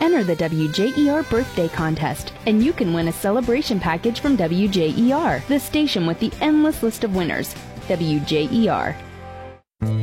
Enter the WJER Birthday Contest, and you can win a celebration package from WJER, the station with the endless list of winners. WJER,